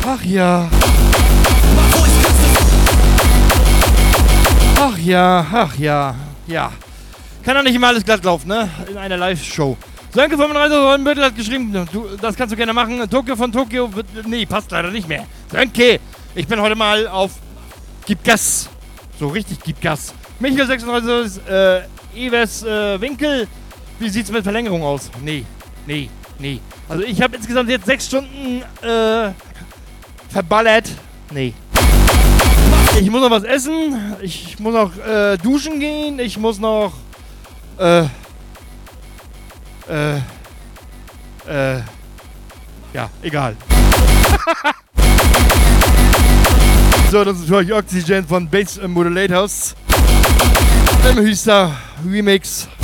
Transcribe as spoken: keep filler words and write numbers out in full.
Ach ja. Ach ja, ach ja, ja. Kann doch nicht immer alles glatt laufen, ne? In einer Live-Show. Sönke fünfunddreißig Rollenbüttel hat geschrieben, du, das kannst du gerne machen. Tokio von Tokio wird, nee, passt leider nicht mehr. Sönke, ich bin heute mal auf Gib Gas. So richtig Gib Gas. Michael sechsunddreißig, äh, Ives äh, Winkel. Wie sieht's mit Verlängerung aus? Nee, nee, nee. Also ich habe insgesamt jetzt sechs Stunden äh, verballert. Nee. Ich muss noch was essen. Ich muss noch äh, duschen gehen. Ich muss noch äh, äh, äh, ja, egal. So, das ist für euch Oxygen von Bass Modulators. Im Hüster Remix.